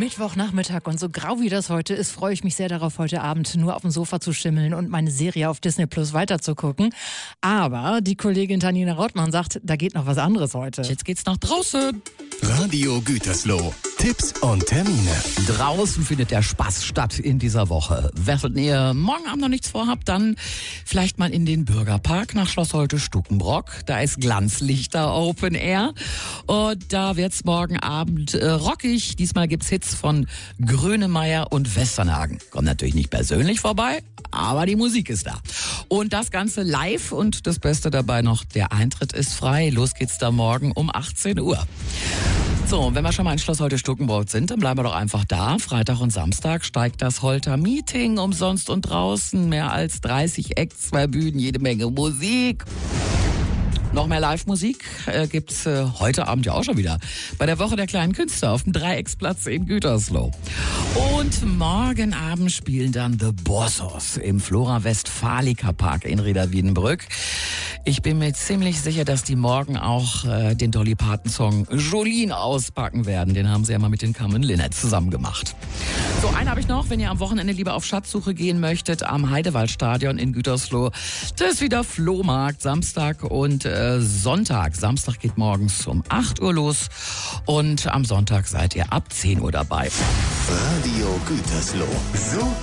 Mittwochnachmittag und so grau wie das heute ist, freue ich mich sehr darauf, heute Abend nur auf dem Sofa zu schimmeln und meine Serie auf Disney Plus weiterzugucken. Aber die Kollegin Tanina Rottmann sagt, da geht noch was anderes heute. Jetzt geht's nach draußen. Radio Gütersloh. Tipps und Termine. Draußen findet der Spaß statt in dieser Woche. Wenn ihr morgen Abend noch nichts vorhabt, dann vielleicht mal in den Bürgerpark nach Schloss Holte-Stukenbrock. Da ist Glanzlichter Open Air. Und da wird's morgen Abend rockig. Diesmal gibt's Hits von Grönemeyer und Westernhagen. Kommt natürlich nicht persönlich vorbei, aber die Musik ist da. Und das Ganze live und das Beste dabei noch, der Eintritt ist frei. Los geht's da morgen um 18 Uhr. So, wenn wir schon mal in Schloss Holte-Stukenbrock sind, dann bleiben wir doch einfach da. Freitag und Samstag steigt das Holter Meeting umsonst und draußen. Mehr als 30 Acts, 2 Bühnen, jede Menge Musik. Noch mehr Live-Musik gibt's heute Abend ja auch schon wieder bei der Woche der kleinen Künstler auf dem Dreiecksplatz in Gütersloh. Und morgen Abend spielen dann The Bossos im Flora Westfalica Park in Reda-Wiedenbrück. Ich bin mir ziemlich sicher, dass die morgen auch den Dolly Parton-Song Jolene auspacken werden. Den haben sie ja mal mit den Carmen Linnet zusammen gemacht. So, einen habe ich noch, wenn ihr am Wochenende lieber auf Schatzsuche gehen möchtet, am Heidewaldstadion in Gütersloh. Das ist wieder Flohmarkt, Samstag und Sonntag. Samstag geht morgens um 8 Uhr los und am Sonntag seid ihr ab 10 Uhr dabei. Radio Gütersloh. So